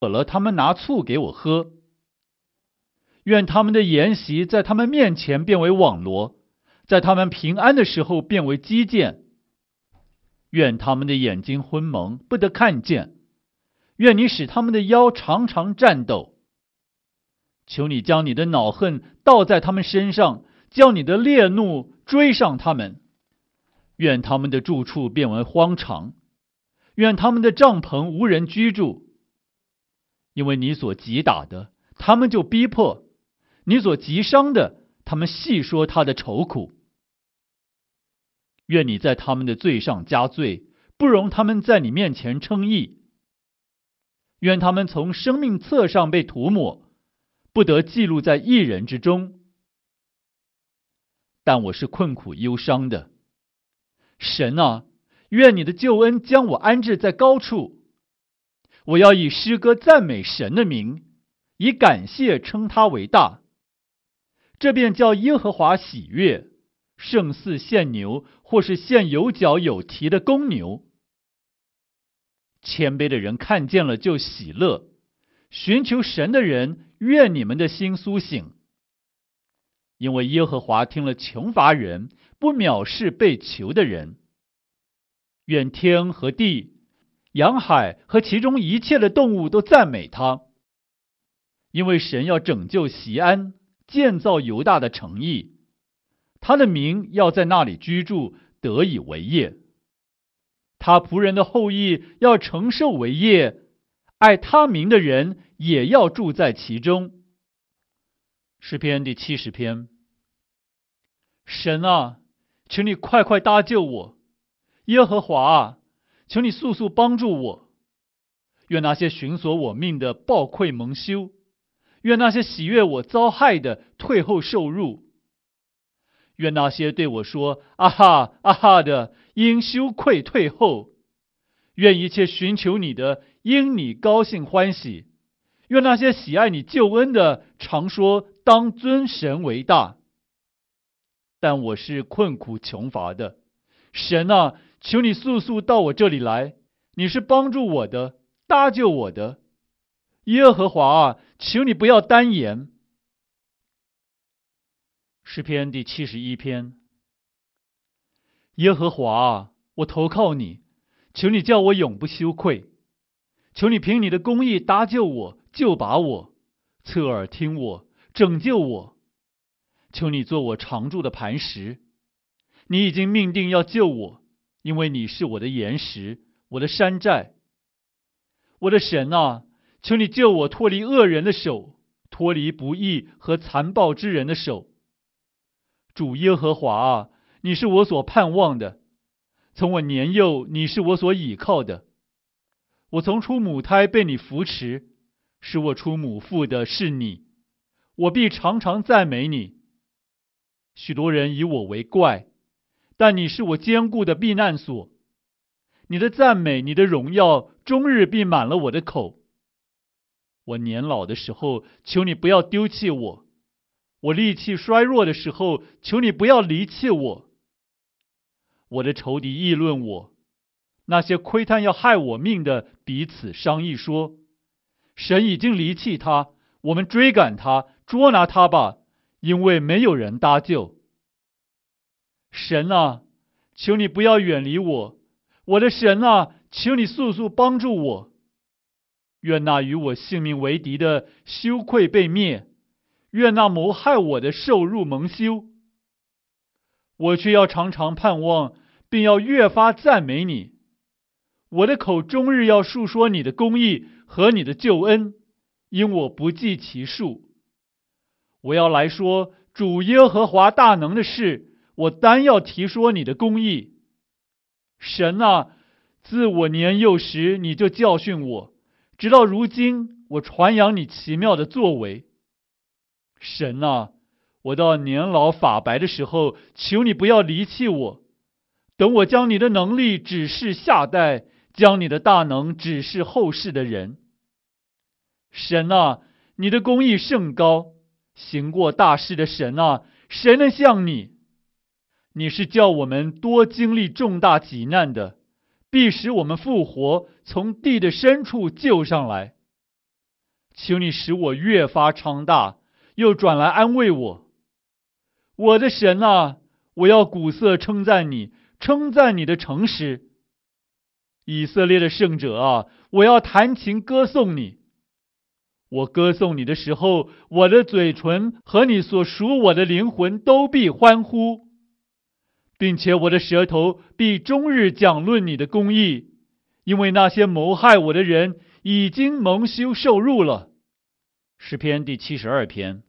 渴了，他们拿醋给我喝。愿他们的筵席在他们面前变为网罗，在他们平安的时候变为基建。愿他们的眼睛昏蒙，不得看见。愿你使他们的腰常常颤抖。求你将你的恼恨倒在他们身上，叫你的烈怒追上他们。愿他们的住处变为荒场，愿他们的帐篷无人居住。因为你所击打的，他们就逼迫；你所击伤的，他们细说他的愁苦。愿你在他们的罪上加罪，不容他们在你面前称义。愿他们从生命册上被涂抹，不得记录在义人之中。但我是困苦忧伤的。神啊，愿你的救恩将我安置在高处。我要以诗歌赞美神的名，以感谢称他为大。这便叫耶和华喜悦，胜似献牛，或是献有角有蹄的公牛。谦卑的人看见了就喜乐，寻求神的人，愿你们的心苏醒。因为耶和华听了穷乏人，不藐视被囚的人。愿天和地、洋海和其中一切的动物都赞美他。因为神要拯救锡安，建造犹大的城邑，他的名要在那里居住，得以为业。他仆人的后裔要承受为业，爱他名的人也要住在其中。诗篇第70篇。神啊，请你快快搭救我。耶和华啊，求你速速帮助我。愿那些寻索我命的暴愧蒙羞，愿那些喜悦我遭害的退后受辱。愿那些对我说啊哈啊哈的因羞愧退后。愿一切寻求你的因你高兴欢喜。愿那些喜爱你救恩的常说当尊神为大。但我是困苦穷乏的。神啊，求你速速到我这里来。你是帮助我的，搭救我的。耶和华啊，求你不要单言。诗篇第71篇。耶和华啊，我投靠你，求你叫我永不羞愧。求你凭你的公义搭救我，救拔我，侧耳听我，拯救我。求你做我常住的磐石。你已经命定要救我，因为你是我的岩石，我的山寨。我的神啊，求你救我脱离恶人的手，脱离不义和残暴之人的手。主耶和华啊，你是我所盼望的。从我年幼，你是我所倚靠的。我从出母胎被你扶持，使我出母腹的是你。我必常常赞美你。许多人以我为怪，但你是我坚固的避难所。你的赞美，你的荣耀，终日必满了我的口。我年老的时候，求你不要丢弃我；我力气衰弱的时候，求你不要离弃我。我的仇敌议论我，那些窥探要害我命的彼此商议说：神已经离弃他，我们追赶他，捉拿他吧，因为没有人搭救。神啊，求你不要远离我。我的神啊，求你速速帮助我。愿那与我性命为敌的羞愧被灭，愿那谋害我的受辱蒙羞。我却要常常盼望，并要越发赞美你。我的口终日要述说你的公义和你的救恩，因我不计其数。我要来说主耶和华大能的事，我单要提说你的公义。神啊，自我年幼时你就教训我，直到如今我传扬你奇妙的作为。神啊，我到年老发白的时候，求你不要离弃我。等我将你的能力指示下代，将你的大能指示后世的人。神啊，你的公义甚高，行过大事的神啊，谁能像你？你是叫我们多经历重大急难的，必使我们复活，从地的深处救上来。 求你使我越发昌大，又转来安慰我。我的神啊，我要鼓瑟称赞你，称赞你的诚实。以色列的圣者啊，我要弹琴歌颂你。我歌颂你的时候，我的嘴唇和你所属我的灵魂都必欢呼，并且我的舌头必终日讲论你的公义，因为那些谋害我的人已经蒙羞受辱了。诗篇第72篇。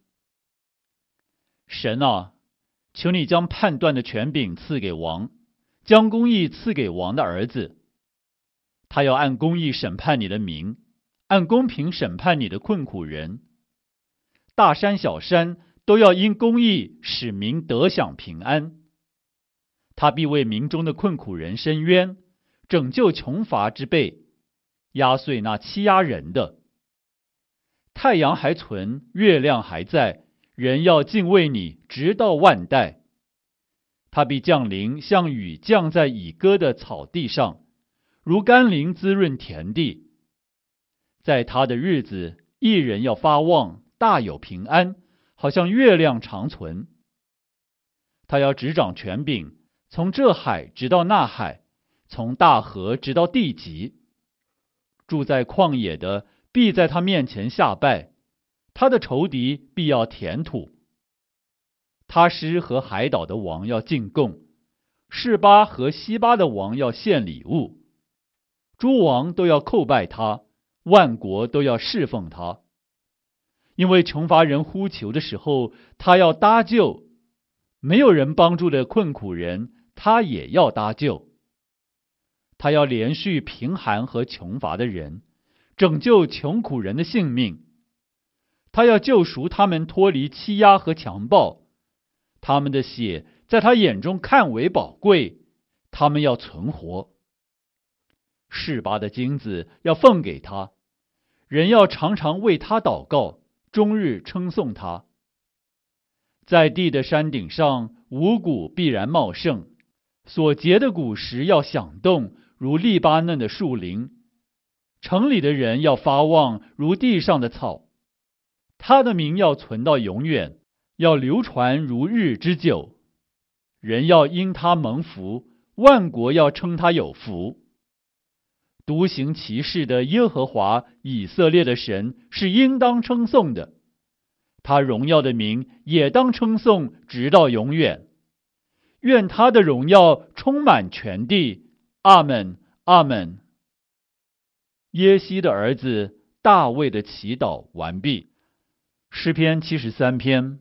神啊，求你将判断的权柄赐给王，将公义赐给王的儿子。他要按公义审判你的民，按公平审判你的困苦人。大山小山都要因公义使民得享平安。他必为民中的困苦人伸冤，拯救穷乏之辈，压碎那欺压人的。太阳还存，月亮还在，人要敬畏你，直到万代。他必降临，像雨降在已割的草地上，如甘霖滋润田地。在他的日子，一人要发旺，大有平安，好像月亮长存。他要执掌权柄，从这海直到那海，从大河直到地极。住在旷野的必在他面前下拜，他的仇敌必要填土。他施和海岛的王要进贡，示巴和西巴的王要献礼物。诸王都要叩拜他，万国都要侍奉他。因为穷乏人呼求的时候，他要搭救；没有人帮助的困苦人，他也要搭救。他要连续贫寒和穷乏的人，拯救穷苦人的性命。他要救赎他们脱离欺压和强暴，他们的血在他眼中看为宝贵，他们要存活。示巴的金子要奉给他，人要常常为他祷告，终日称颂他。在地的山顶上，五谷必然茂盛，所结的果实要响动，如利巴嫩的树林。城里的人要发旺，如地上的草。他的名要存到永远，要流传如日之久。人要因他蒙福，万国要称他有福。独行其事的耶和华以色列的神是应当称颂的，他荣耀的名也当称颂直到永远。愿他的荣耀充满全地。阿们，阿们。耶西的儿子大卫的祈祷完毕。诗篇73篇。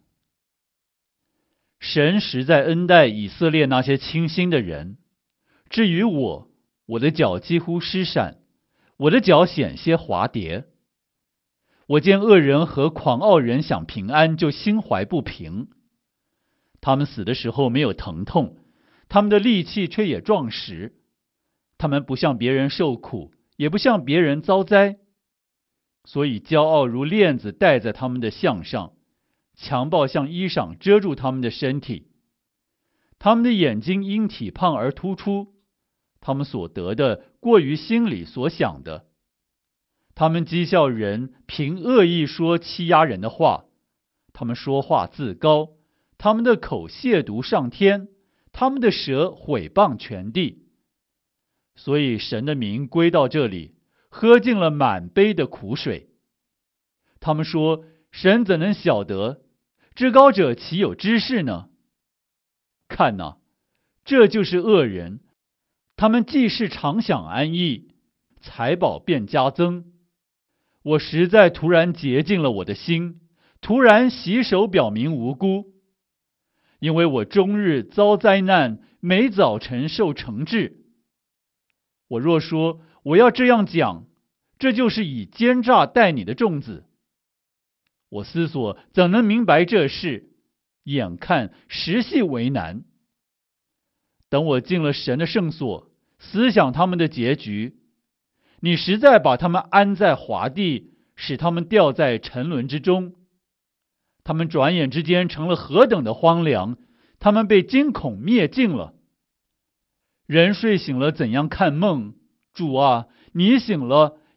神实在恩待以色列那些清心的人。至于我的脚几乎失闪，我的脚险些滑跌。我见恶人和狂傲人享平安，就心怀不平。他们死的时候没有疼痛，他们的力气却也壮实。他们不向别人受苦，也不向别人遭灾，所以骄傲如链子戴在他们的项上，强暴像衣裳遮住他们的身体。他们的眼睛因体胖而突出，他们所得的过于心里所想的。他们讥笑人，凭恶意说欺压人的话。他们说话自高，他们的口亵渎上天，他们的舌毁谤全地。所以神的名归到这里，喝尽了满杯的苦水。他们说，神怎能晓得？至高者岂有知识呢？看哪，这就是恶人。他们既是常享安逸，财宝便加增。我实在突然洁净了我的心，突然洗手表明无辜。因为我终日遭灾难，每早晨受惩治。我若说我要这样讲，这就是以奸诈待你的众子。我思索怎能明白这事，眼看实系为难。等我进了神的圣所，思想他们的结局，你实在把他们安在滑地，使他们掉在沉沦之中。他们转眼之间成了何等的荒凉，他们被惊恐灭尽了。人睡醒了怎样看梦？主啊，你醒了，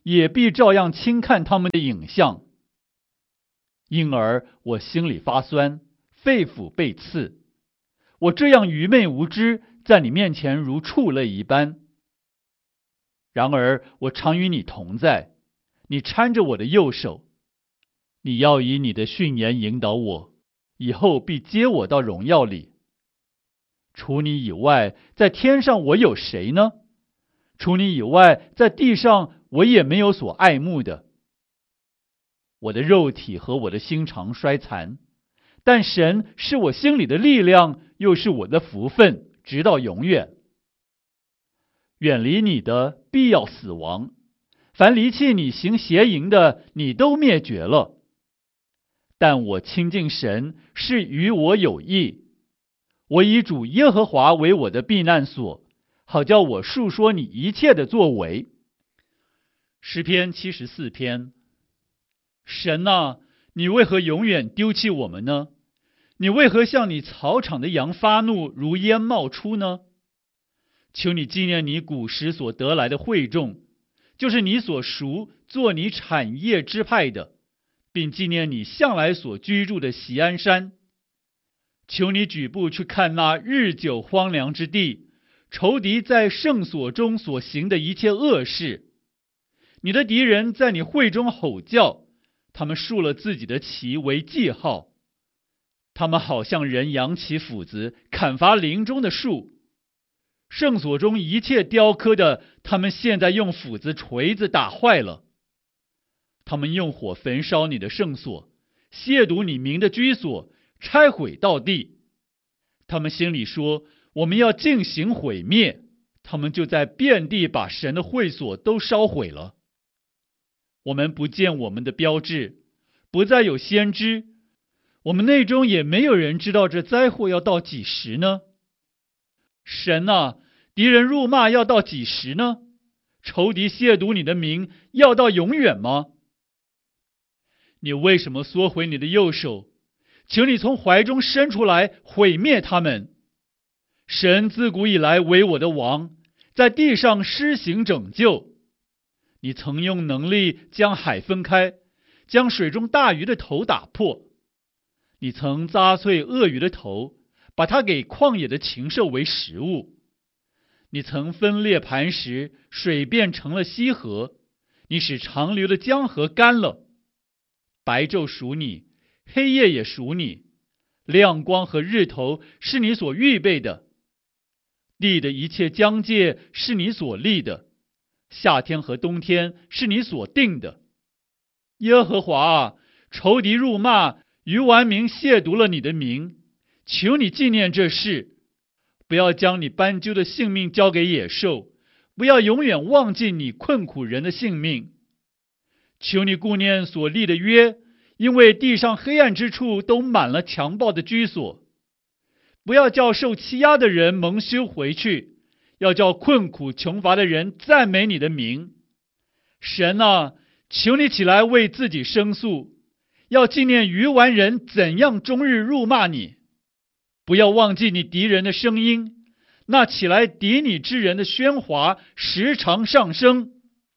也必照样轻看他们的影像。因而我心里发酸，肺腑被刺。我这样愚昧无知，在你面前如畜类一般。然而我常与你同在，你搀着我的右手，你要以你的训言引导我，以后必接我到荣耀里。除你以外，在天上我有谁呢？除你以外，在地上我也没有所爱慕的。我的肉体和我的心肠衰残，但神是我心里的力量，又是我的福分，直到永远。远离你的必要死亡，凡离弃你行邪淫的，你都灭绝了。但我亲近神是与我有益，我以主耶和华为我的避难所，好叫我述说你一切的作为。诗篇74篇。神啊，你为何永远丢弃我们呢？你为何向你草场的羊发怒，如烟冒出呢？求你纪念你古时所得来的会众，就是你所赎做你产业支派的，并纪念你向来所居住的锡安山。求你举步去看那日久荒凉之地，仇敌在圣所中所行的一切恶事。你的敌人在你会中吼叫，他们竖了自己的旗为记号，他们好像人扬起斧子砍伐林中的树。圣所中一切雕刻的，他们现在用斧子锤子打坏了。他们用火焚烧你的圣所，亵渎你名的居所，拆毁到地。他们心里说，我们要进行毁灭，他们就在遍地把神的会所都烧毁了。我们不见我们的标志，不再有先知，我们内中也没有人知道这灾祸要到几时呢？神啊，敌人辱骂要到几时呢？仇敌亵渎你的名要到永远吗？你为什么缩回你的右手？请你从怀中伸出来，毁灭他们。神自古以来为我的王，在地上施行拯救。你曾用能力将海分开，将水中大鱼的头打破。你曾砸碎鳄鱼的头，把它给旷野的禽兽为食物。你曾分裂磐石，水变成了溪河。你使长流的江河干了。白昼属你，黑夜也属你，亮光和日头是你所预备的。地的一切疆界是你所立的，夏天和冬天是你所定的。耶和华啊，仇敌辱骂，愚顽民亵渎了你的名，求你纪念这事，不要将你斑鸠的性命交给野兽，不要永远忘记你困苦人的性命。求你顾念所立的约，因为地上黑暗之处都满了强暴的居所。不要叫受欺压的人蒙羞回去，要叫困苦穷乏的人赞美你的名。神啊，求你起来为自己申诉，要纪念愚顽人怎样终日辱骂你。不要忘记你敌人的声音，那起来敌你之人的喧哗时常上升。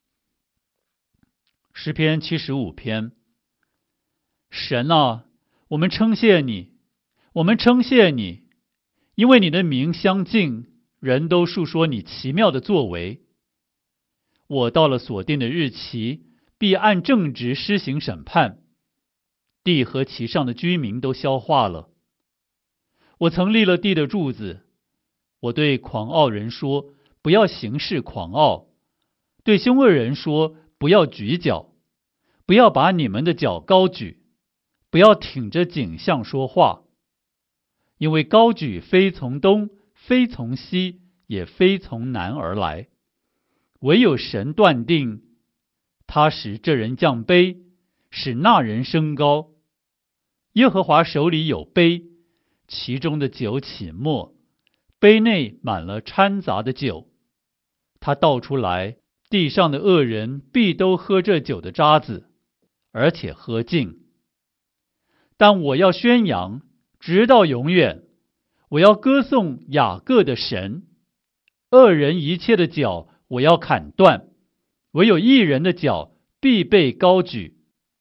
诗篇75篇。神啊，我们称谢你，我们称谢你，因为你的名相近，人都述说你奇妙的作为。我到了所定的日期，必按正直施行审判，地和其上的居民都消化了。我曾立了地的柱子，我对狂傲人说，不要行事狂傲；对凶恶人说，不要举脚，不要把你们的脚高举，不要挺着颈项说话，因为高举非从东，非从西，也非从南而来，唯有神断定，他使这人降卑，使那人升高。耶和华手里有杯，其中的酒起沫，杯内满了掺杂的酒。他倒出来，地上的恶人必都喝这酒的渣子，而且喝尽。但我要宣扬，直到永远，我要歌颂雅各的神。恶人一切的脚我要砍断， 唯有义人的脚必被高举。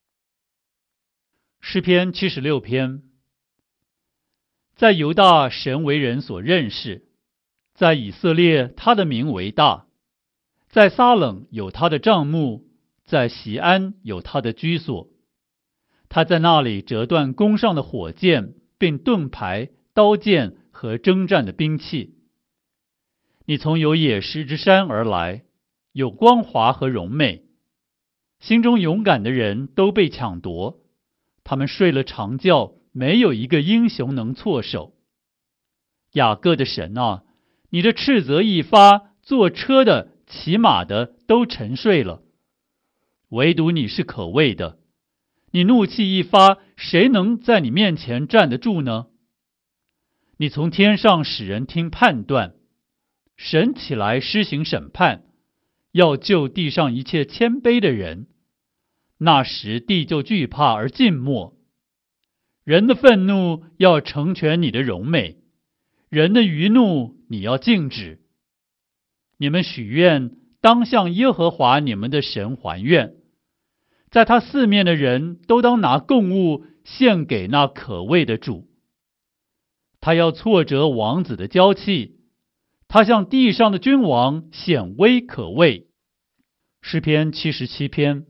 诗篇76篇。在犹大，神为人所认识；在以色列，他的名为大；在撒冷有他的帐幕，在锡安有他的居所。他在那里折断弓上的火箭，并盾牌、刀剑和征战的兵器。你从有野石之山而来，有光华和荣美。心中勇敢的人都被抢夺，他们睡了长觉，没有一个英雄能错手。雅各的神啊，你的斥责一发，坐车的、骑马的都沉睡了。唯独你是可畏的，你怒气一发，谁能在你面前站得住呢？你从天上使人听判断，神起来施行审判，要救地上一切谦卑的人。那时地就惧怕而静默。人的愤怒要成全你的荣美，人的余怒你要禁止。你们许愿，当向耶和华你们的神还愿，在他四面的人都当拿供物献给那可畏的主。他要挫折王子的骄气，他向地上的君王显威可畏。诗篇77篇。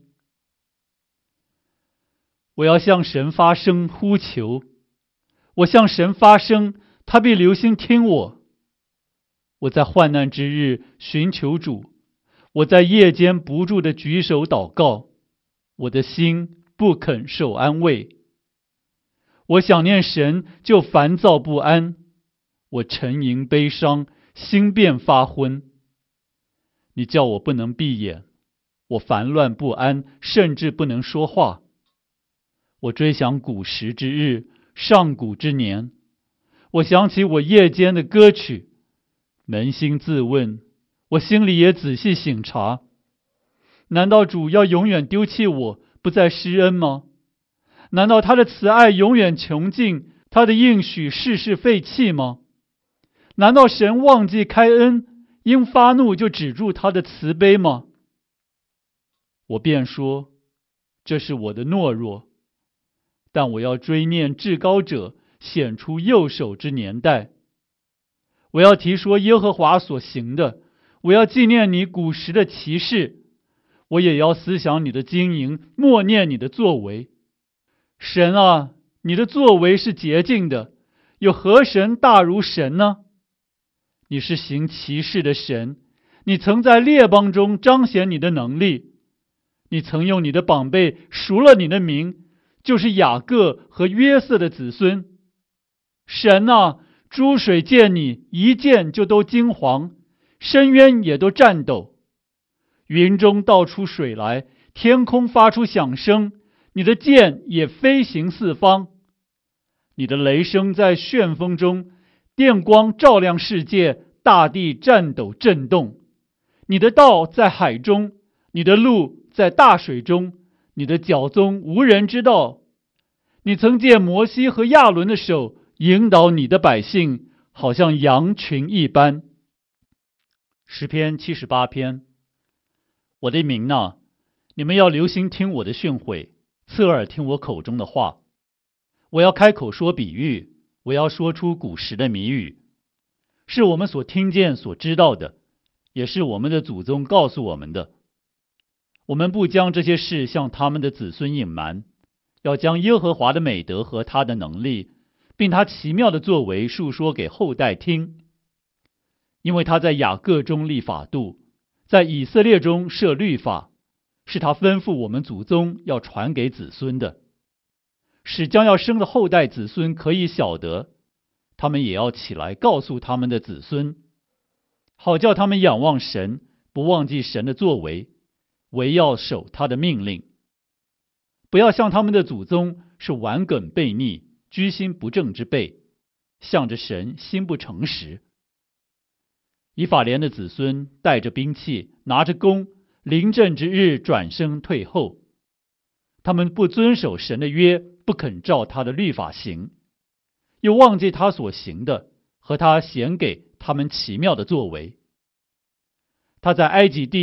我要向神发声呼求，我向神发声，他必留心听我。我在患难之日寻求主，我在夜间不住地举手祷告，我的心不肯受安慰。我想念神就烦躁不安，我沉吟悲伤，心便发昏。你叫我不能闭眼，我烦乱不安，甚至不能说话。我追想古时之日，上古之年，我想起我夜间的歌曲，扪心自问，我心里也仔细省察，难道主要永远丢弃我，不再施恩吗？难道他的慈爱永远穷尽，他的应许世世废弃吗？难道神忘记开恩，因发怒就止住他的慈悲吗？我便说，这是我的懦弱，但我要追念至高者显出右手之年代。我要提说耶和华所行的，我要纪念你古时的奇事，我也要思想你的经营，默念你的作为。神啊，你的作为是洁净的，有何神大如神呢？你是行奇事的神，你曾在列邦中彰显你的能力，你曾用你的膀臂赎了你的名，就是雅各和约瑟的子孙。神啊，诸水见你一见就都惊惶，深渊也都颤抖。云中倒出水来，天空发出响声，你的箭也飞行四方。你的雷声在旋风中，电光照亮世界，大地颤抖震动。你的道在海中，你的路在大水中，你的脚踪无人知道。你曾借摩西和亚伦的手引导你的百姓，好像羊群一般。诗篇78篇。我的民哪，你们要留心听我的训诲，侧耳听我口中的话。我要开口说比喻，我要说出古时的谜语，是我们所听见所知道的，也是我们的祖宗告诉我们的。我们不将这些事向他们的子孙隐瞒，要将耶和华的美德和他的能力，并他奇妙的作为述说给后代听。因为他在雅各中立法度，在以色列中设律法，是他吩咐我们祖宗要传给子孙的，使将要生的后代子孙可以晓得，他们也要起来告诉他们的子孙，好叫他们仰望神，不忘记神的作为，唯要守他的命令，不要像他们的祖宗是顽梗悖逆、居心不正之辈，向着神心不诚实。以法莲的子孙带着兵器，拿着弓，临阵之日转身退后。他们不遵守神的约，不肯照他的律法行，又忘记他所行的和他显给他们奇妙的作为。他在埃及地，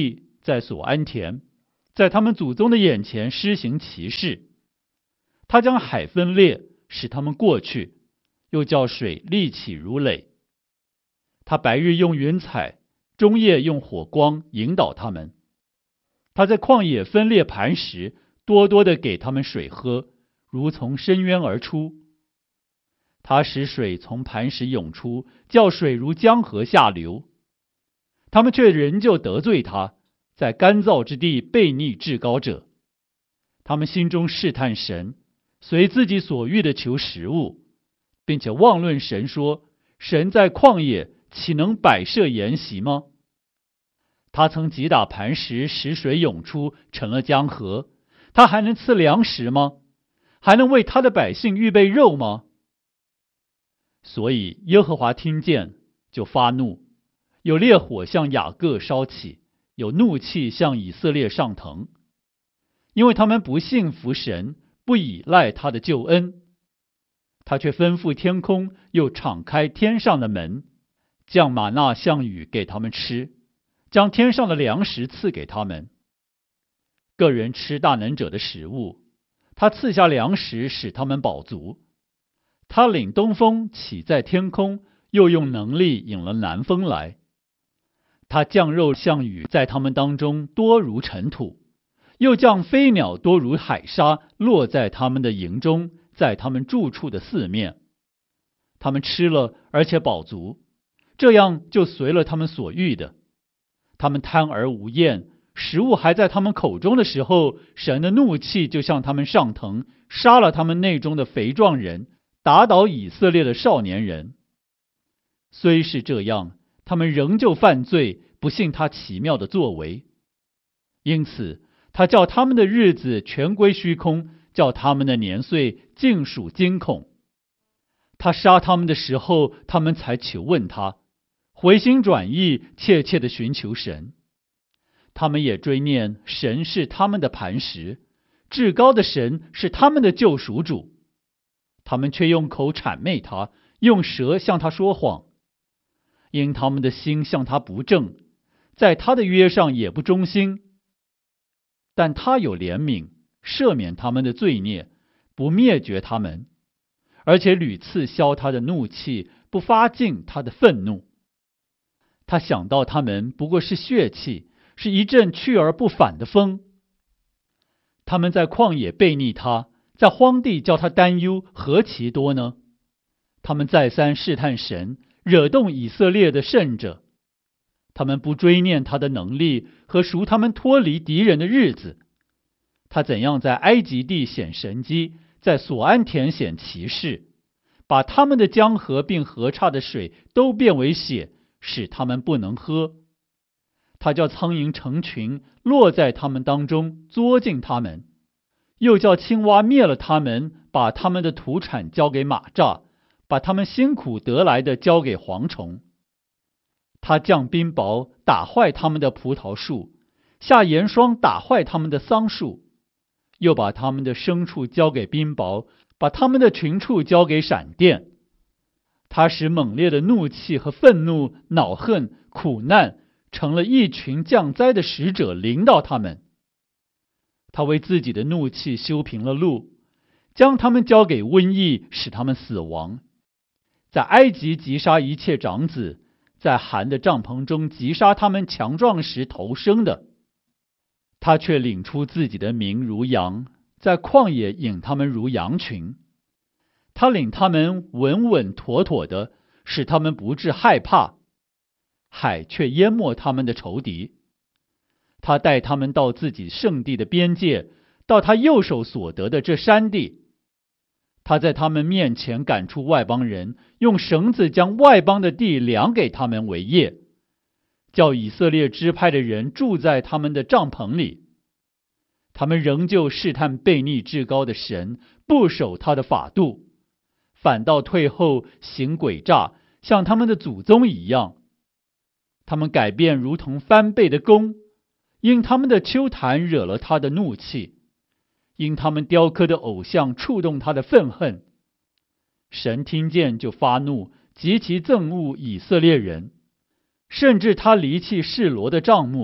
在所安田，在他们祖宗的眼前施行奇事。他将海分裂，使他们过去，又叫水立起如垒。他白日用云彩，中夜用火光引导他们。他在旷野分裂磐石，多多的给他们水喝，如从深渊而出。他使水从磐石涌出，叫水如江河下流。他们却仍旧得罪他，在干燥之地悖逆至高者。他们心中试探神，随自己所欲的求食物，并且妄论神说：神在旷野岂能摆设筵席吗？他曾击打磐石，使水涌出，成了江河。他还能赐粮食吗？还能为他的百姓预备肉吗？所以耶和华听见，就发怒，有烈火向雅各烧起，有怒气向以色列上腾，因为他们不信服神，不倚赖他的救恩。他却吩咐天空，又敞开天上的门，降玛纳像雨给他们吃，将天上的粮食赐给他们。个人吃大能者的食物，他赐下粮食使他们饱足。他领东风起在天空，又用能力引了南风来。他降肉像雨在他们当中多如尘土，又降飞鸟多如海沙，落在他们的营中，在他们住处的四面。他们吃了，而且饱足，这样就随了他们所欲的。他们贪而无厌，食物还在他们口中的时候，神的怒气就向他们上腾，杀了他们内中的肥壮人，打倒以色列的少年人。虽是这样，他们仍旧犯罪，不信他奇妙的作为。因此他叫他们的日子全归虚空，叫他们的年岁尽属惊恐。他杀他们的时候，他们才求问他，回心转意，切切的寻求神。他们也追念神是他们的磐石，至高的神是他们的救赎主。他们却用口谄媚他，用舌向他说谎。因他们的心向他不正，在他的约上也不忠心。但他有怜悯，赦免他们的罪孽，不灭绝他们，而且屡次消他的怒气，不发尽他的愤怒。他想到他们不过是血气，是一阵去而不返的风。他们在旷野悖逆他，在荒地叫他担忧，何其多呢？他们再三试探神，惹动以色列的圣者。他们不追念他的能力和赎他们脱离敌人的日子。他怎样在埃及地显神迹，在所安田显奇事，把他们的江河并河岔的水都变为血，使他们不能喝。他叫苍蝇成群，落在他们当中，作尽他们，又叫青蛙灭了他们，把他们的土产交给蚂蚱，把他们辛苦得来的交给蝗虫。他降冰雹，打坏他们的葡萄树，下盐霜，打坏他们的桑树，又把他们的牲畜交给冰雹，把他们的群畜交给闪电。他使猛烈的怒气和愤怒、恼恨、苦难成了一群降灾的使者，临到他们。他为自己的怒气修平了路，将他们交给瘟疫，使他们死亡。在埃及击杀一切长子，在含的帐篷中击杀他们强壮时头生的。他却领出自己的民如羊，在旷野引他们如羊群。他领他们稳稳妥妥的，使他们不致害怕。海却淹没他们的仇敌。他带他们到自己圣地的边界，到他右手所得的这山地。他在他们面前赶出外邦人，用绳子将外邦的地量给他们为业，叫以色列支派的人住在他们的帐篷里。他们仍旧试探悖逆至高的神，不守他的法度，反倒退后行诡诈，像他们的祖宗一样。他们改变如同翻倍的弓，因他们的丘坛惹了他的怒气，因他们雕刻的偶像触动他的愤恨。神听见就发怒，极其憎恶以色列人，甚至他离弃示罗的帐幕，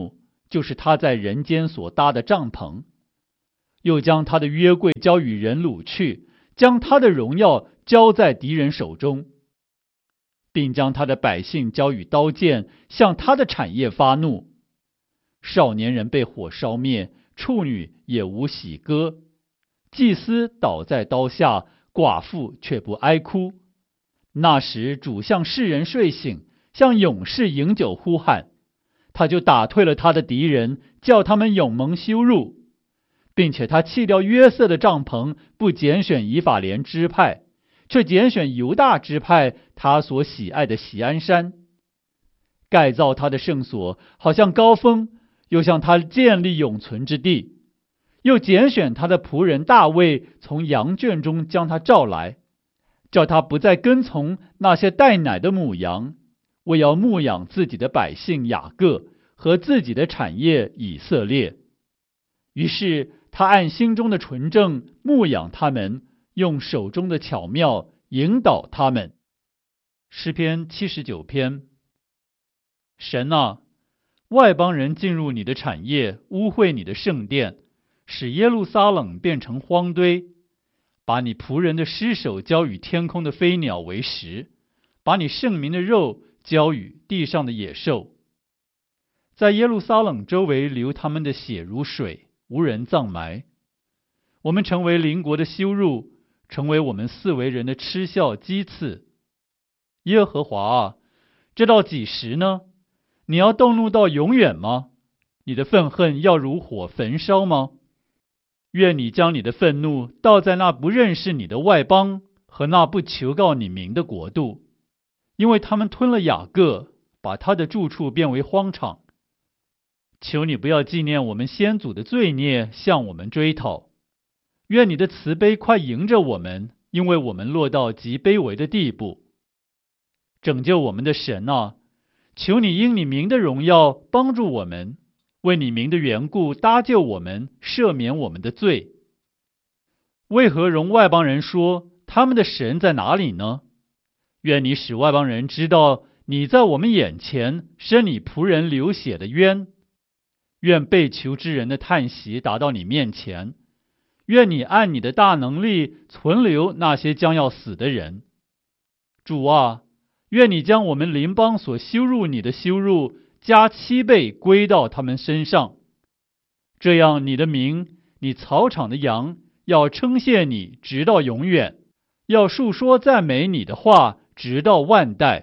就是他在人间所搭的帐篷，又将他的约柜交与人掳去，将他的荣耀交在敌人手中，并将他的百姓交与刀剑，向他的产业发怒。少年人被火烧灭，处女也无喜歌。祭司倒在刀下，寡妇却不哀哭。那时主向世人睡醒，向勇士饮酒呼喊，他就打退了他的敌人，叫他们永蒙羞辱，并且他弃掉约瑟的帐篷，不拣选以法莲支派，却拣选犹大支派，他所喜爱的锡安山，盖造他的圣所，好像高峰，又向他建立永存之地，又拣选他的仆人大卫，从羊圈中将他召来，叫他不再跟从那些带奶的母羊，为要牧养自己的百姓雅各和自己的产业以色列。于是他按心中的纯正牧养他们，用手中的巧妙引导他们。诗篇79篇。神啊，外邦人进入你的产业，污秽你的圣殿，使耶路撒冷变成荒堆，把你仆人的尸首交与天空的飞鸟为食，把你圣民的肉交与地上的野兽。在耶路撒冷周围流他们的血如水，无人葬埋。我们成为邻国的羞辱，成为我们四围人的嗤笑讥刺。耶和华啊，这到几时呢？你要动怒到永远吗？你的愤恨要如火焚烧吗？愿你将你的愤怒倒在那不认识你的外邦和那不求告你名的国度，因为他们吞了雅各，把他的住处变为荒场。求你不要纪念我们先祖的罪孽，向我们追讨。愿你的慈悲快迎着我们，因为我们落到极卑微的地步。拯救我们的神啊，求你因你名的荣耀帮助我们，为你名的缘故搭救我们，赦免我们的罪。为何容外邦人说他们的神在哪里呢？愿你使外邦人知道你在我们眼前伸你仆人流血的冤。愿被囚之人的叹息达到你面前，愿你按你的大能力存留那些将要死的人。主啊，愿你将我们邻邦所羞辱你的羞辱加7倍归到他们身上，这样你的名，你草场的羊要称谢你直到永远，要述说赞美你的话直到万代。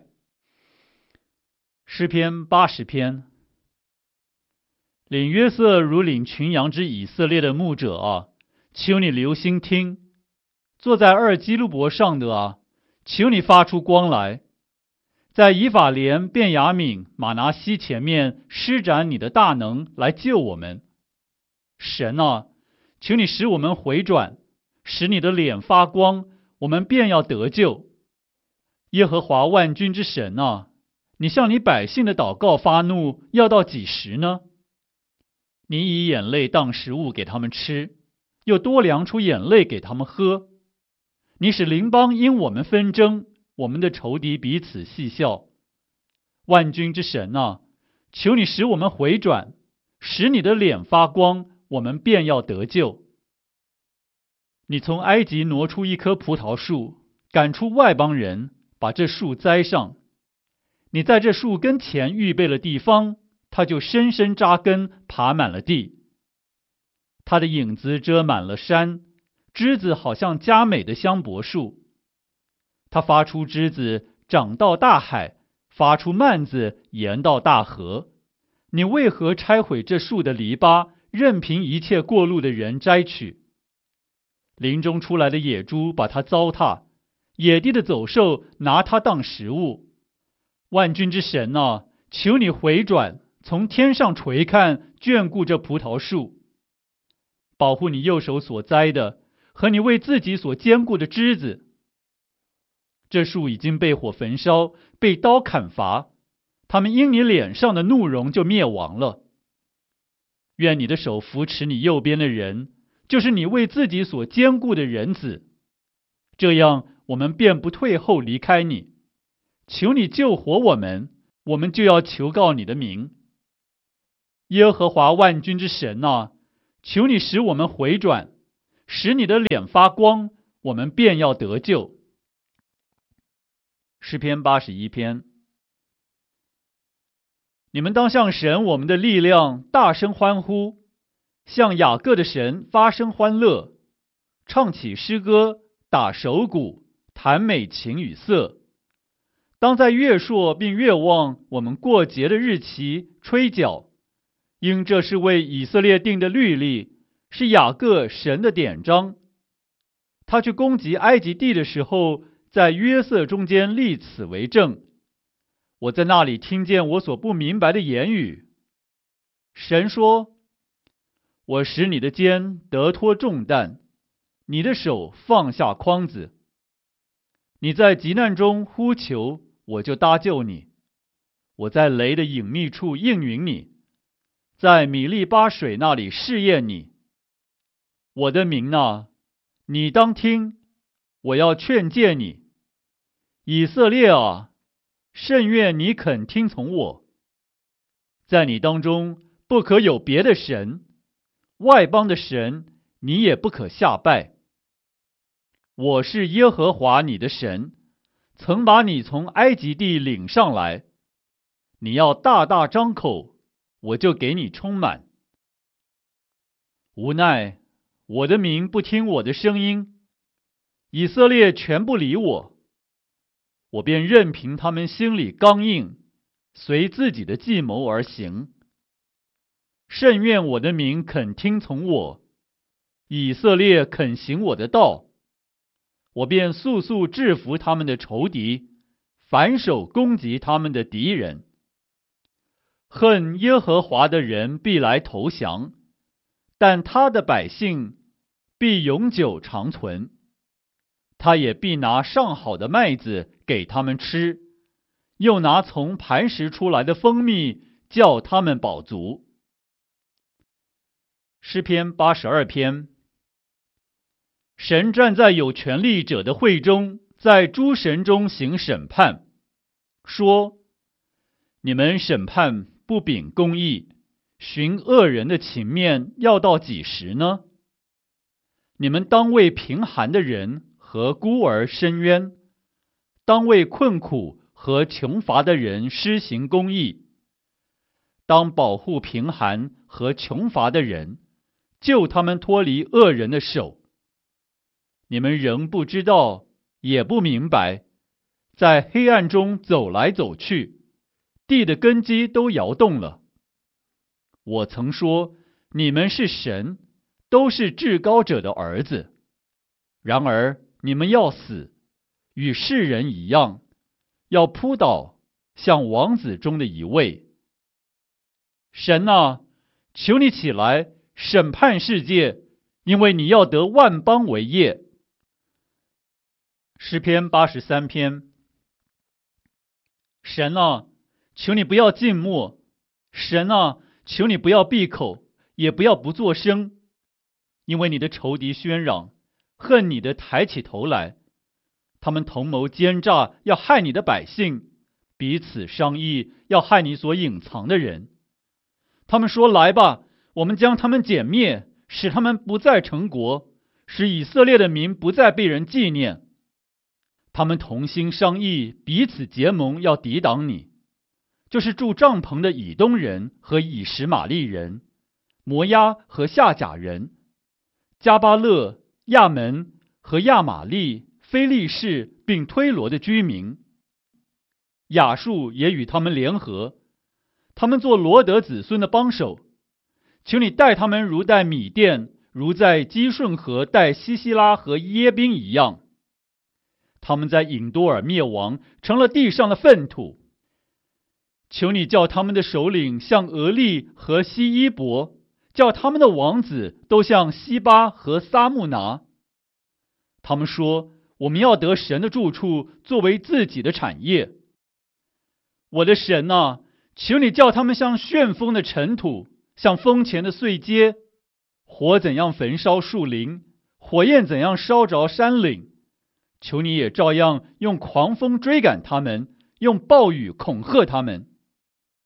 诗篇80篇。领约瑟如领群羊之以色列的牧者啊，求你留心听；坐在二基路伯上的啊，求你发出光来，在以法莲、便雅悯、马拿西前面施展你的大能来救我们。神啊，求你使我们回转，使你的脸发光，我们便要得救。耶和华万军之神啊，你向你百姓的祷告发怒，要到几时呢？你以眼泪当食物给他们吃，又多量出眼泪给他们喝。你使邻邦因我们纷争，我们的仇敌彼此戏笑。万军之神啊，求你使我们回转，使你的脸发光，我们便要得救。你从埃及挪出一棵葡萄树，赶出外邦人，把这树栽上。你在这树跟前预备了地方，它就深深扎根，爬满了地。它的影子遮满了山，枝子好像佳美的香柏树。它发出枝子，长到大海，发出蔓子，延到大河。你为何拆毁这树的篱笆，任凭一切过路的人摘取？林中出来的野猪把它糟蹋，野地的走兽拿它当食物。万军之神啊，求你回转，从天上垂看，眷顾这葡萄树，保护你右手所栽的和你为自己所坚固的枝子。这树已经被火焚烧，被刀砍伐，他们因你脸上的怒容就灭亡了。愿你的手扶持你右边的人，就是你为自己所坚固的人子，这样我们便不退后离开你。求你救活我们，我们就要求告你的名。 耶和华万军之神啊，求你使我们回转，使你的脸发光，我们便要得救。诗篇81篇。你们当向神我们的力量大声欢呼，向雅各的神发声欢乐，唱起诗歌，打手鼓，弹美琴与瑟。当在月朔并月望我们过节的日期吹角，因这是为以色列定的律例，是雅各神的典章。他去攻击埃及地的时候，在约瑟中间立此为证。我在那里听见我所不明白的言语。神说：我使你的肩得脱重担，你的手放下筐子。你在急难中呼求，我就搭救你。我在雷的隐秘处应允你，在米利巴水那里试验你。我的民啊，你当听，我要劝诫你。以色列啊，甚愿你肯听从我。在你当中不可有别的神，外邦的神你也不可下拜。我是耶和华你的神，曾把你从埃及地领上来。你要大大张口，我就给你充满。无奈我的民不听我的声音，以色列全不理我，我便任凭他们心里刚硬，随自己的计谋而行。甚愿我的民肯听从我，以色列肯行我的道，我便速速制服他们的仇敌，反手攻击他们的敌人。恨耶和华的人必来投降，但他的百姓必永久长存。他也必拿上好的麦子给他们吃，又拿从磐石出来的蜂蜜叫他们饱足。诗篇82篇。神站在有权力者的会中，在诸神中行审判，说：你们审判不秉公义，寻恶人的情面，要到几时呢？你们当为贫寒的人和孤儿伸冤，当为困苦和穷乏的人施行公义，当保护贫寒和穷乏的人，救他们脱离恶人的手。你们仍不知道，也不明白，在黑暗中走来走去，地的根基都摇动了。我曾说，你们是神，都是至高者的儿子。然而你们要死，与世人一样，要扑倒，像王子中的一位。神啊，求你起来审判世界，因为你要得万邦为业。诗篇83篇。神啊，求你不要静默，神啊，求你不要闭口，也不要不作声，因为你的仇敌喧嚷，恨你的抬起头来，他们同谋奸诈，要害你的百姓，彼此商议，要害你所隐藏的人。他们说：来吧，我们将他们歼灭，使他们不再成国，使以色列的民不再被人纪念。他们同心商议，彼此结盟，要抵挡你，就是住帐篷的以东人和以实玛利人，摩押和夏甲人，加巴勒、亚门和亚玛利、非利士并推罗的居民。亚述也与他们联合，他们做罗德子孙的帮手。求你待他们如待米甸，如在基顺河待西西拉和耶宾一样。他们在隐多尔灭亡，成了地上的粪土。求你叫他们的首领像俄利和西伊伯，叫他们的王子都像西巴和撒木拿。他们说：我们要得神的住处，作为自己的产业。我的神啊，求你叫他们像旋风的尘土，像风前的碎秸。火怎样焚烧树林，火焰怎样烧着山岭，求你也照样用狂风追赶他们，用暴雨恐吓他们。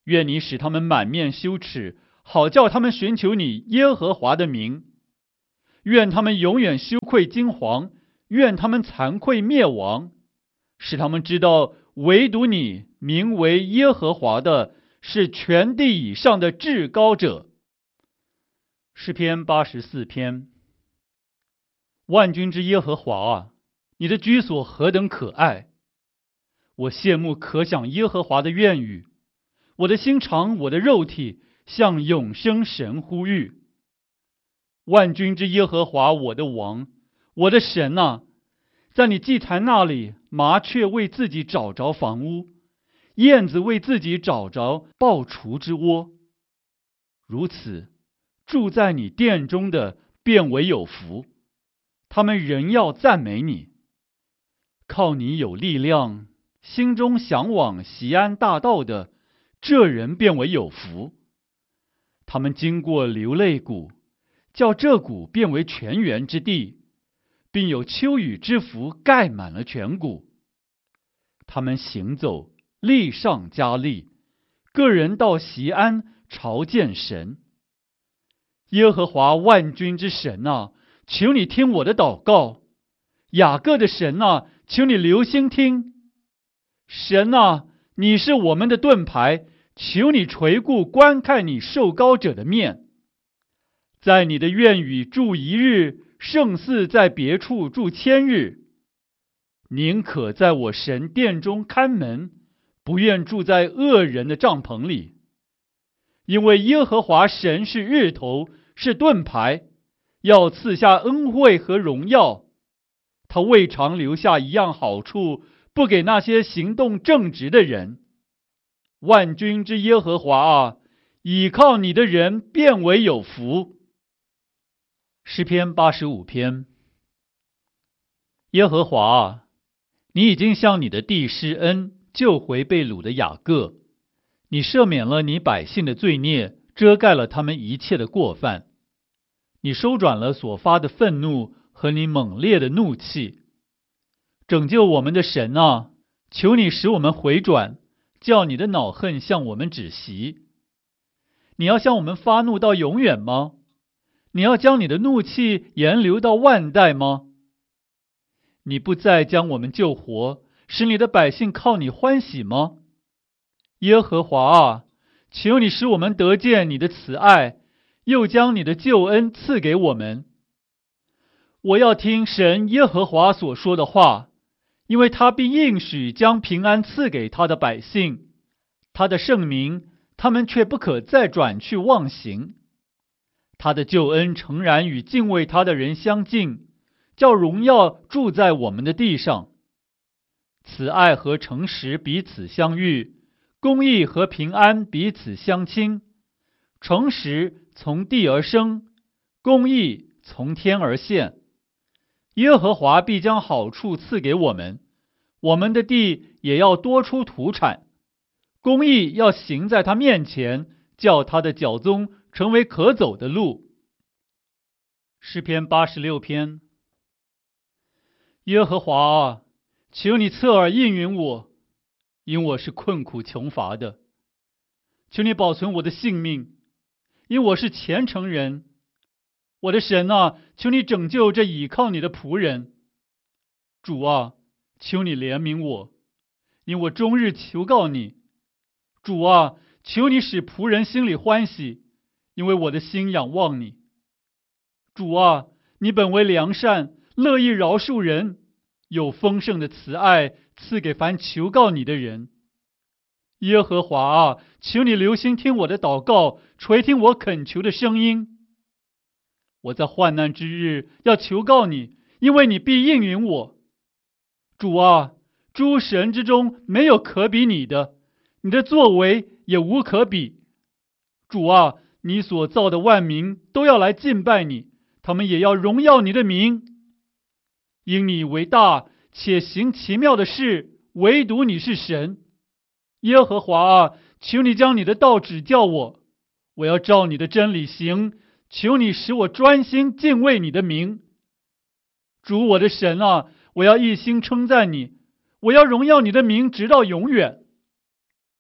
愿你使他们满面羞耻，好叫他们寻求你耶和华的名。愿他们永远羞愧惊惶，愿他们惭愧灭亡，使他们知道唯独你名为耶和华的是全地以上的至高者。诗篇84篇。万军之耶和华啊，你的居所何等可爱！我羡慕可想耶和华的愿语，我的心肠，我的肉体向永生神呼吁。万军之耶和华，我的王，我的神啊，在你祭坛那里，麻雀为自己找着房屋，燕子为自己找着抱雏之窝。如此，住在你殿中的便为有福，他们仍要赞美你。靠你有力量，心中向往锡安大道的，这人便为有福。他们经过流泪谷，叫这谷变为泉源之地，并有秋雨之福盖满了全谷。他们行走，力上加力，个人到锡安朝见神。耶和华万军之神啊，求你听我的祷告。雅各的神啊，求你留心听。神啊，你是我们的盾牌，求你垂顾观看你受膏者的面。在你的院宇住一日，胜似在别处住千日。宁可在我神殿中看门，不愿住在恶人的帐篷里。因为耶和华神是日头，是盾牌，要赐下恩惠和荣耀。他未尝留下一样好处，不给那些行动正直的人。万军之耶和华啊，倚靠你的人便为有福。诗篇85篇。耶和华啊，你已经向你的地施恩，救回被掳的雅各。你赦免了你百姓的罪孽，遮盖了他们一切的过犯。你收转了所发的愤怒和你猛烈的怒气。拯救我们的神啊，求你使我们回转，叫你的恼恨向我们止息。你要向我们发怒到永远吗？你要将你的怒气延留到万代吗？你不再将我们救活，使你的百姓靠你欢喜吗？耶和华啊，求你使我们得见你的慈爱，又将你的救恩赐给我们。我要听神耶和华所说的话，因为他必应许将平安赐给他的百姓，他的圣名，他们却不可再转去妄行。他的救恩诚然与敬畏他的人相近，叫荣耀住在我们的地上。慈爱和诚实彼此相遇，公义和平安彼此相亲。诚实从地而生，公义从天而现。耶和华必将好处赐给我们，我们的地也要多出土产。公义要行在他面前，叫他的脚踪成为可走的路。诗篇86篇。耶和华啊，求你侧耳应允我，因我是困苦穷乏的。求你保存我的性命，因我是虔诚人。我的神啊，求你拯救这倚靠你的仆人。主啊，求你怜悯我，因我终日求告你。主啊，求你使仆人心里欢喜，因为我的心仰望你。主啊，你本为良善，乐意饶恕人，有丰盛的慈爱赐给凡求告你的人。耶和华啊，求你留心听我的祷告，垂听我恳求的声音。我在患难之日要求告你，因为你必应允我。主啊，诸神之中没有可比你的，你的作为也无可比。主啊，你所造的万民都要来敬拜你，他们也要荣耀你的名。因你为大，且行奇妙的事，唯独你是神。耶和华啊，求你将你的道指教我，我要照你的真理行，求你使我专心敬畏你的名。主我的神啊，我要一心称赞你，我要荣耀你的名直到永远。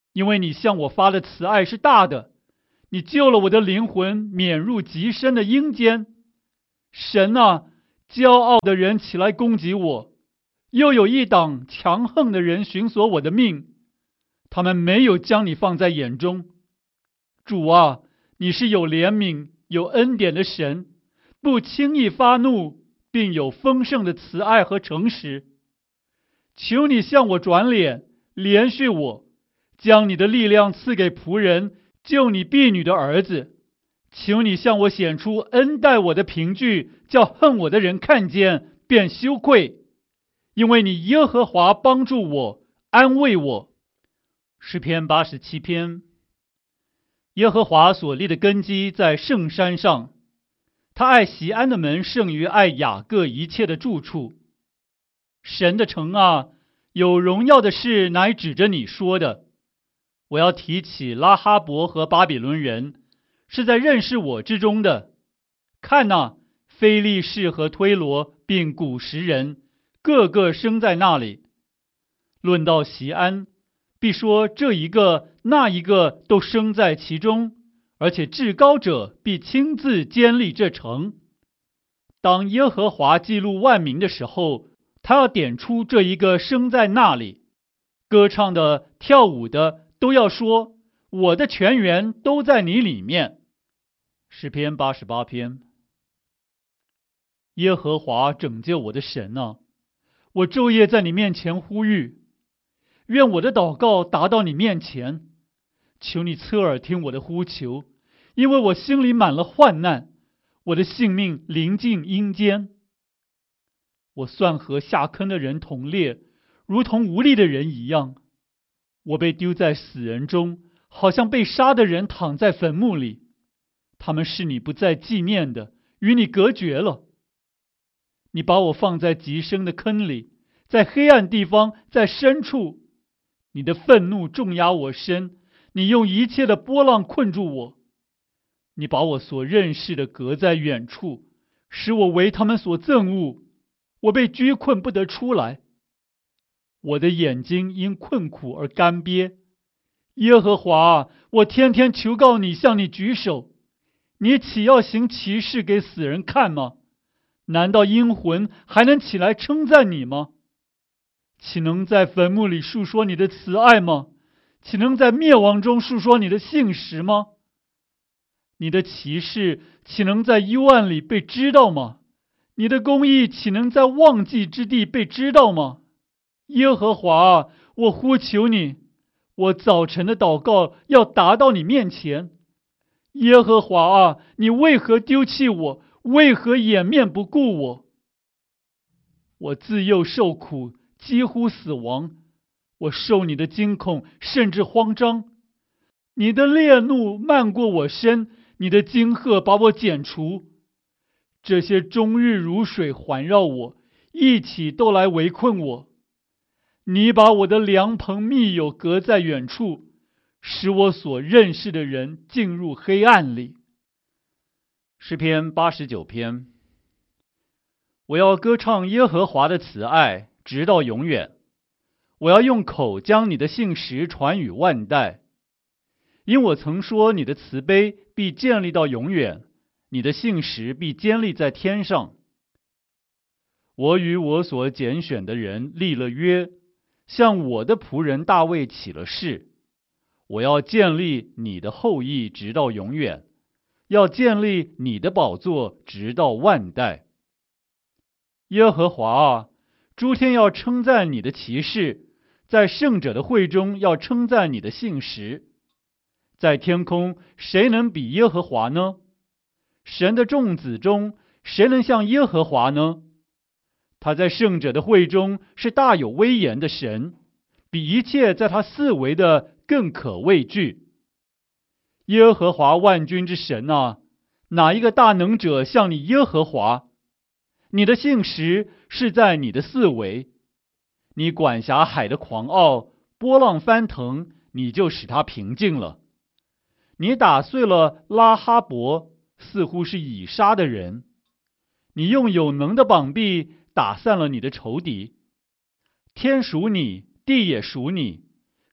因为你向我发的慈爱是大的，你救了我的灵魂，免入极深的阴间。神啊，骄傲的人起来攻击我，又有一党强横的人寻索我的命，他们没有将你放在眼中。主啊，你是有怜悯、有恩典的神，不轻易发怒，并有丰盛的慈爱和诚实。求你向我转脸，怜恤我，将你的力量赐给仆人，救你婢女的儿子。求你向我显出恩待我的凭据，叫恨我的人看见便羞愧。因为你耶和华帮助我，安慰我。诗篇87篇。耶和华所立的根基在圣山上，他爱锡安的门胜于爱雅各一切的住处。神的城啊，有荣耀的事乃指着你说的。我要提起拉哈伯和巴比伦人，是在认识我之中的。看哪，非利士和推罗并古时人，个个生在那里。论到锡安，必说这一个那一个都生在其中，而且至高者必亲自坚立这城。当耶和华记录万民的时候，他要点出这一个生在那里。歌唱的、跳舞的都要说，我的泉源都在你里面。诗篇88篇。耶和华拯救我的神啊，我昼夜在你面前呼吁，愿我的祷告达到你面前。求你侧耳听我的呼求，因为我心里满了患难，我的性命临近阴间。我算和下坑的人同列，如同无力的人一样。我被丢在死人中，好像被杀的人躺在坟墓里。他们是你不再纪念的，与你隔绝了。你把我放在极深的坑里，在黑暗地方，在深处。你的愤怒重压我身，你用一切的波浪困住我。你把我所认识的隔在远处，使我为他们所憎恶。我被拘困不得出来，我的眼睛因困苦而干瘪。耶和华，我天天求告你，向你举手。你岂要行奇事给死人看吗？难道阴魂还能起来称赞你吗？岂能在坟墓里述说你的慈爱吗？岂能在灭亡中述说你的信实吗？你的奇事岂能在幽暗里被知道吗？你的公义岂能在忘记之地被知道吗？耶和华，我呼求你，我早晨的祷告要达到你面前。耶和华啊，你为何丢弃我？为何掩面不顾我？我自幼受苦，几乎死亡。我受你的惊恐，甚至慌张。你的烈怒漫过我身，你的惊吓把我剪除。这些终日如水环绕我，一起都来围困我。你把我的良朋密友隔在远处，使我所认识的人进入黑暗里。诗篇89篇。我要歌唱耶和华的慈爱，直到永远。我要用口将你的信实传与万代。因我曾说，你的慈悲必建立到永远，你的信实必坚立在天上。我与我所拣选的人立了约，向我的仆人大卫起了誓。我要建立你的后裔直到永远，要建立你的宝座直到万代。耶和华啊，诸天要称赞你的奇事，在圣者的会中要称赞你的信实。在天空，谁能比耶和华呢？神的众子中，谁能像耶和华呢？他在圣者的会中是大有威严的神，比一切在他四围的更可畏惧。耶和华万军之神啊，哪一个大能者像你耶和华？你的信实是在你的四围，你管辖海的狂傲，波浪翻腾，你就使它平静了。你打碎了拉哈伯，似乎是以杀的人。你用有能的膀臂打散了你的仇敌。天属你，地也属你，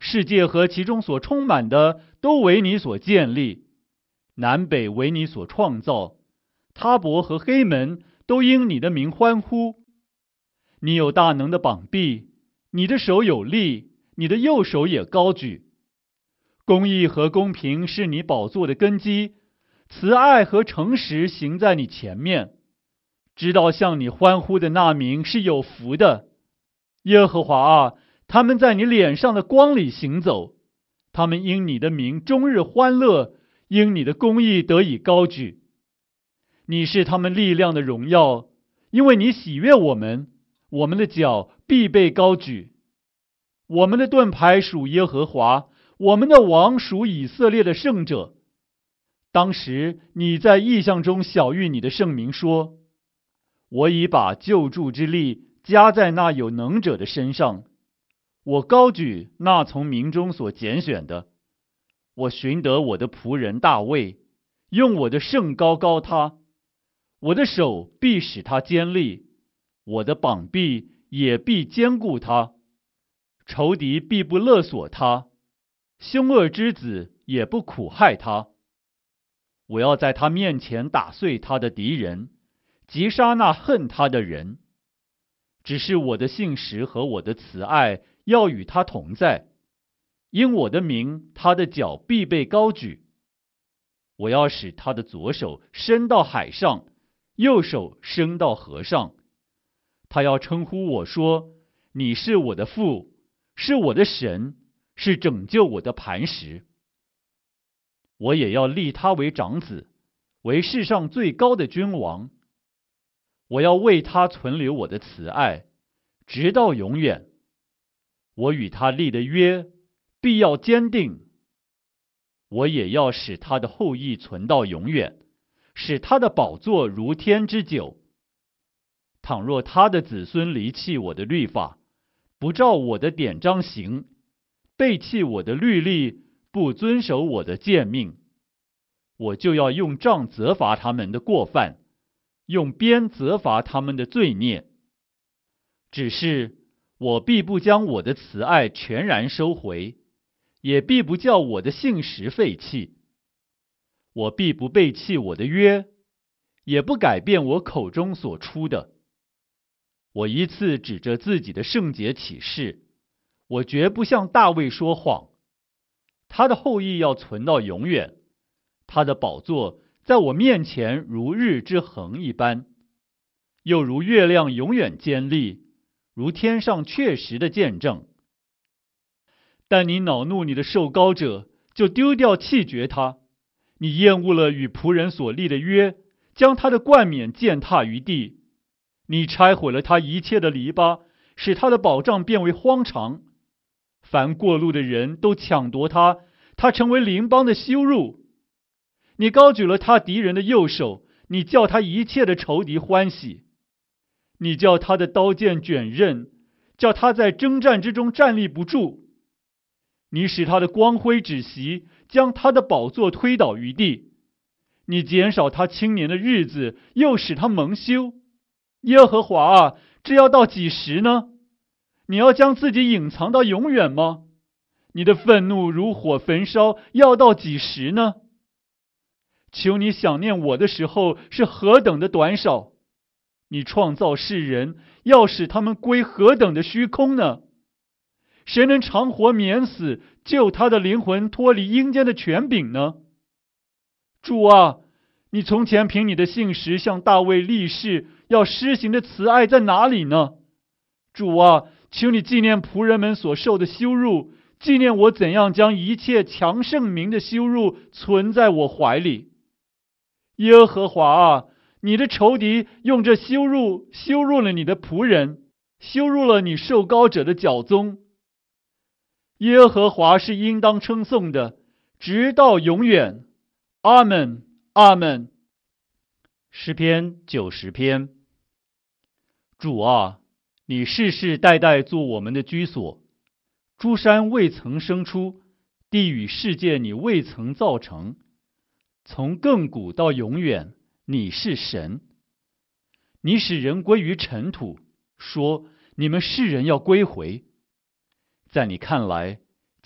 世界和其中所充满的都为你所建立，南北为你所创造，他伯和黑门都因你的名欢呼。你有大能的膀臂，你的手有力，你的右手也高举。公义和公平是你宝座的根基，慈爱和诚实行在你前面。知道向你欢呼的那名是有福的。耶和华啊，他们在你脸上的光里行走，他们因你的名终日欢乐，因你的公义得以高举。你是他们力量的荣耀，因为你喜悦我们，我们的脚必被高举。我们的盾牌属耶和华，我们的王属以色列的圣者。当时你在异象中晓谕你的圣民说：我已把救助之力加在那有能者的身上，我高举那从民中所拣选的。我寻得我的仆人大卫，用我的圣膏膏他。我的手必使他坚立，我的膀臂也必坚固他。仇敌必不勒索他，凶恶之子也不苦害他。我要在他面前打碎他的敌人，击杀那恨他的人。只是我的信实和我的慈爱要与他同在，因我的名，他的脚必被高举。我要使他的左手伸到海上，右手伸到河上。他要称呼我说：你是我的父，是我的神，是拯救我的磐石。我也要立他为长子，为世上最高的君王。我要为他存留我的慈爱，直到永远。我与他立的约必要坚定。我也要使他的后裔存到永远，使他的宝座如天之久。倘若他的子孙离弃我的律法，不照我的典章行，背弃我的律例，不遵守我的诫命，我就要用杖责罚他们的过犯，用鞭责罚他们的罪孽。只是我必不将我的慈爱全然收回，也必不叫我的信实废弃。我必不背弃我的约，也不改变我口中所出的。我一次指着自己的圣洁起誓，我绝不向大卫说谎。他的后裔要存到永远，他的宝座在我面前如日之恒一般，又如月亮永远坚立，如天上确实的见证。但你恼怒你的受膏者，就丢掉弃绝他。你厌恶了与仆人所立的约，将他的冠冕践踏于地。你拆毁了他一切的篱笆，使他的保障变为荒场。凡过路的人都抢夺他，他成为邻邦的羞辱。你高举了他敌人的右手，你叫他一切的仇敌欢喜。你叫他的刀剑卷刃，叫他在征战之中站立不住。你使他的光辉止息，将他的宝座推倒于地。你减少他青年的日子，又使他蒙羞。耶和华啊，这要到几时呢？你要将自己隐藏到永远吗？你的愤怒如火焚烧，要到几时呢？求你想念我的时候是何等的短少！你创造世人，要使他们归何等的虚空呢？谁能长活免死，救他的灵魂脱离阴间的权柄呢？主啊，你从前凭你的信实向大卫立誓要施行的慈爱在哪里呢？主啊，求你纪念仆人们所受的羞辱，纪念我怎样将一切强盛民的羞辱存在我怀里。耶和华啊，你的仇敌用这羞辱了你的仆人，羞辱了你受膏者的脚踪。耶和华是应当称颂的，直到永远。阿们，阿们。诗篇90篇。主啊，你世世代代做我们的居所，诸山未曾生出，地与世界你未曾造成。从亘古到永远，你是神。你使人归于尘土，说你们世人要归回。在你看来，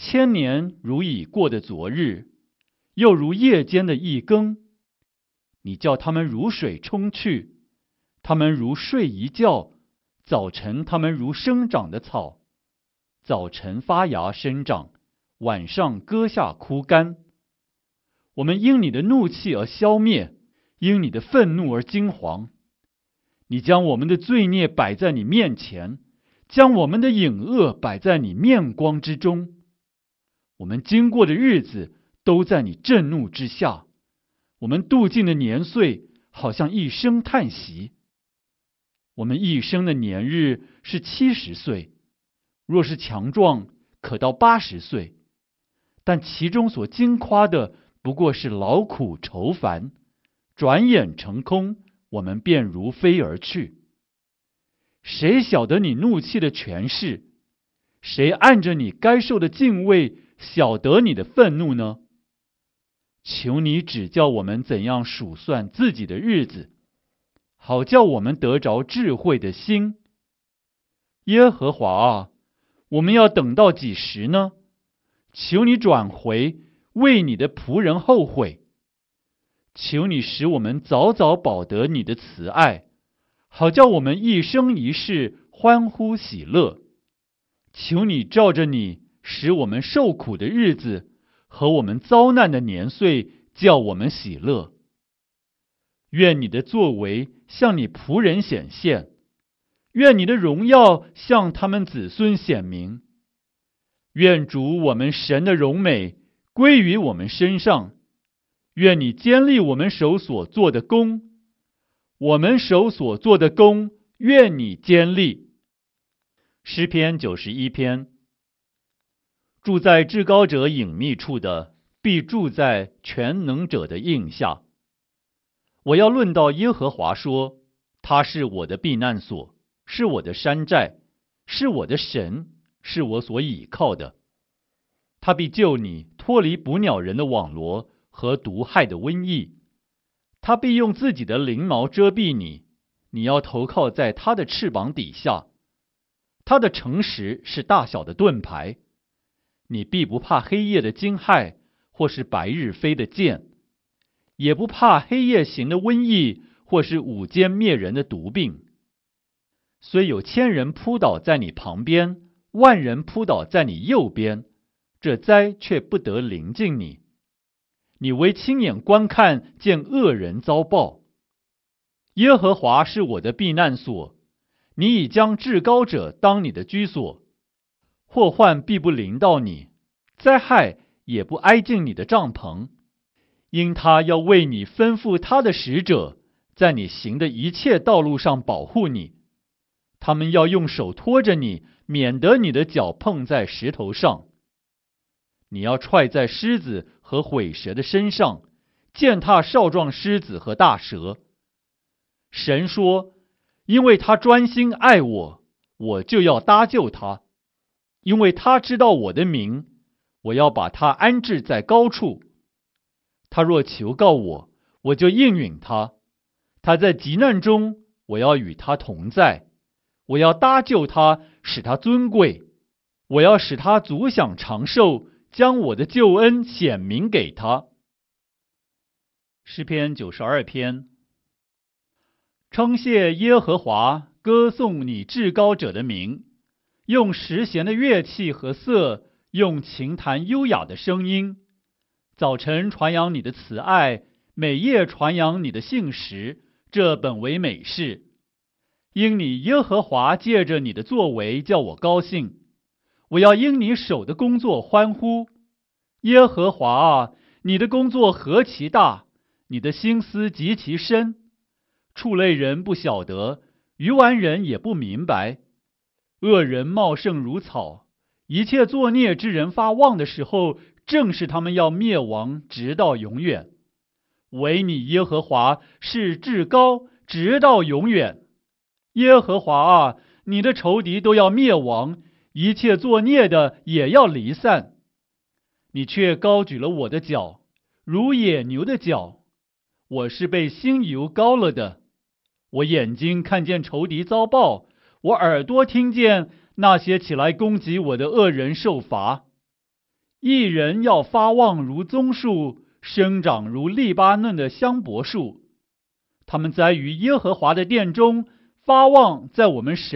千年如已过的昨日，又如夜间的一更。你叫他们如水冲去，他们如睡一觉，早晨他们如生长的草，早晨发芽生长，晚上割下枯干。我们因你的怒气而消灭，因你的愤怒而惊惶。你将我们的罪孽摆在你面前，将我们的隐恶摆在你面光之中。我们经过的日子都在你震怒之下，我们度尽的年岁好像一声叹息。我们一生的年日是70岁，若是强壮，可到80岁，但其中所经夸的不过是劳苦愁烦，转眼成空，我们便如飞而去。谁晓得你怒气的权势？谁按着你该受的敬畏晓得你的愤怒呢？求你指教我们怎样数算自己的日子，好叫我们得着智慧的心。耶和华啊，我们要等到几时呢？求你转回，为你的仆人后悔。求你使我们早早饱得你的慈爱，好叫我们一生一世欢呼喜乐。求你照着你使我们受苦的日子和我们遭难的年岁，叫我们喜乐。愿你的作为向你仆人显现，愿你的荣耀向他们子孙显明。愿主我们神的荣美归于我们身上，愿你坚立我们手所做的工，我们手所做的工，愿你坚立。诗篇91篇。住在至高者隐秘处的，必住在全能者的荫下。我要论到耶和华说，他是我的避难所，是我的山寨，是我的神，是我所倚靠的。他必救你脱离捕鸟人的网罗和毒害的瘟疫。他必用自己的翎毛遮蔽你，你要投靠在他的翅膀底下。他的诚实是大小的盾牌，你必不怕黑夜的惊骇，或是白日飞的箭，也不怕黑夜行的瘟疫，或是午间灭人的毒病。虽有1000人扑倒在你旁边，10000人扑倒在你右边，这灾却不得临近你。你唯亲眼观看，见恶人遭报。耶和华是我的避难所，你已将至高者当你的居所。祸患必不临到你，灾害也不挨近你的帐篷，因他要为你吩咐他的使者，在你行的一切道路上保护你。他们要用手托着你，免得你的脚碰在石头上。你要踹在狮子和毁蛇的身上，践踏少壮狮子和大蛇。神说，因为他专心爱我，我就要搭救他。因为他知道我的名，我要把他安置在高处。他若求告我，我就应允他。他在急难中，我要与他同在。我要搭救他，使他尊贵。我要使他足享长寿，将我的救恩显明给他。诗篇92篇。称谢耶和华，歌颂你至高者的名，用十弦的乐器和瑟，用琴弹优雅的声音。早晨传扬你的慈爱，每夜传扬你的信实，这本为美事。因你耶和华借着你的作为叫我高兴，我要因你手的工作欢呼。耶和华啊，你的工作何其大，你的心思极其深。畜类人不晓得，愚顽人也不明白。恶人茂盛如草，一切作孽之人发旺的时候，正是他们要灭亡，直到永远。唯你耶和华是至高，直到永远。耶和华啊，你的仇敌都要灭亡，一切作孽的也要离散。你却高举了我的脚，如野牛的脚。我是被新油膏了的。我眼睛看见仇敌遭报，我耳朵听见那些起来攻击我的恶人受罚。 一人要发旺如棕树，生长如利巴嫩的香柏树。他们栽于耶和华的殿中，发旺在我们神